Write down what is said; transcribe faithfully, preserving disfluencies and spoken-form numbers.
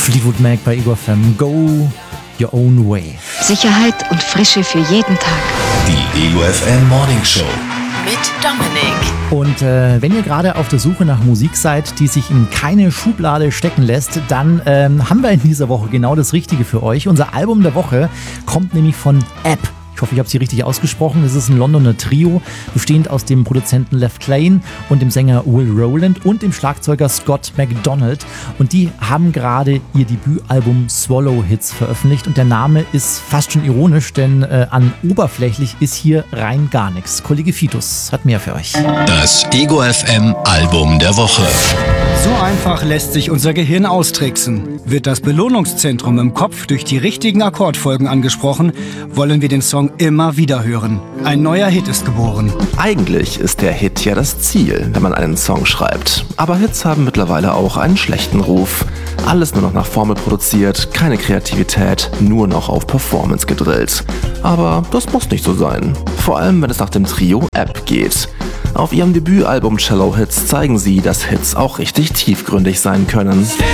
Fleetwood Mac bei Ego F M. Go your own way. Sicherheit und Frische für jeden Tag. Die Ego F M Morning Show. Mit Dominik. Und äh, wenn ihr gerade auf der Suche nach Musik seid, die sich in keine Schublade stecken lässt, dann ähm, haben wir in dieser Woche genau das Richtige für euch. Unser Album der Woche kommt nämlich von App. Ich hoffe, ich habe sie richtig ausgesprochen. Es ist ein Londoner Trio, bestehend aus dem Produzenten Lev Klein und dem Sänger Will Rowland und dem Schlagzeuger Scott MacDonald. Und die haben gerade ihr Debütalbum Swallow Hits veröffentlicht. Und der Name ist fast schon ironisch, denn äh, an oberflächlich ist hier rein gar nichts. Kollege Fitus hat mehr für euch. Das Ego F M Album der Woche. So einfach lässt sich unser Gehirn austricksen. Wird das Belohnungszentrum im Kopf durch die richtigen Akkordfolgen angesprochen, wollen wir den Song immer wieder hören. Ein neuer Hit ist geboren. Eigentlich ist der Hit ja das Ziel, wenn man einen Song schreibt. Aber Hits haben mittlerweile auch einen schlechten Ruf. Alles nur noch nach Formel produziert, keine Kreativität, nur noch auf Performance gedrillt. Aber das muss nicht so sein. Vor allem, wenn es nach dem Trio App geht. Auf ihrem Debütalbum Shallow Hits zeigen sie, dass Hits auch richtig tiefgründig sein können.